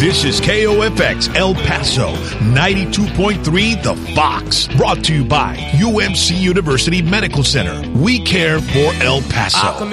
This is KOFX El Paso, 92.3 The Fox. Brought to you by UMC University Medical Center. We care for El Paso.